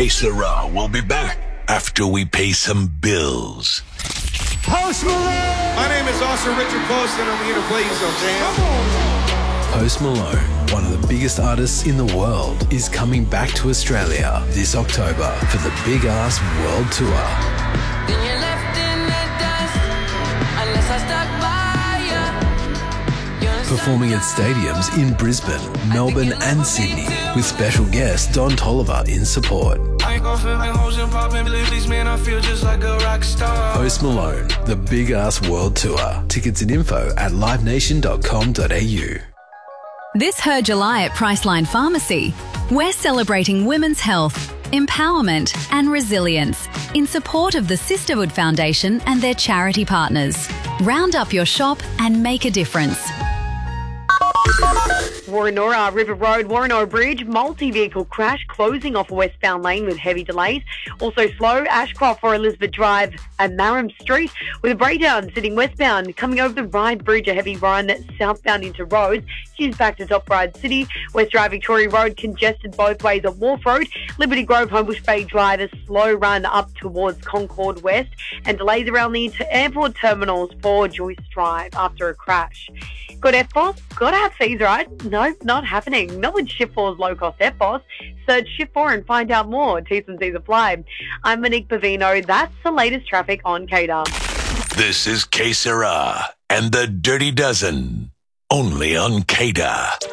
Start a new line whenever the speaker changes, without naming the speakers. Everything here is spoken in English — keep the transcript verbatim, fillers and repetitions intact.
Que Sera will be back after we pay some bills.
Post Malone!
My name is Austin Richard Post, and I'm here to play you some jam.
Post Malone, one of the biggest artists in the world, is coming back to Australia this October for the Big Ass World Tour.
Then you're left in the dust, unless I stuck by you. You're
Performing at stadiums in Brisbane, Melbourne and Sydney, with special guest Don Tolliver in support.
I ain't gon' feel like hoes and poppin' lilies, man, I feel just like a rock star.
Post Malone, the Big Ass World Tour. Tickets and info at live nation dot com dot a u.
This Her July at Priceline Pharmacy, we're celebrating women's health, empowerment and resilience in support of the Sisterhood Foundation and their charity partners. Round up your shop and make a difference.
Warrenora River Road, Warrenora Bridge, multi-vehicle crash closing off a westbound lane with heavy delays. Also slow, Ashcroft or Elizabeth Drive and Marham Street with a breakdown sitting westbound. Coming over the Ryde Bridge, a heavy run southbound into Rhodes. She's back to Top Ryde City. West Drive Victoria Road congested both ways at Wharf Road. Liberty Grove, Homebush Bay Drive, a slow run up towards Concord West. And delays around the airport terminals for Joyce Drive after a crash. Got F B O S? Gotta have fees, right? No, not happening. Not with Shift four's low-cost F B O S. Search Shift four and find out more. T's and C's apply. I'm Monique Bavino. That's the latest traffic on K D A.
This is Que Sera and the Dirty Dozen, only on K D A.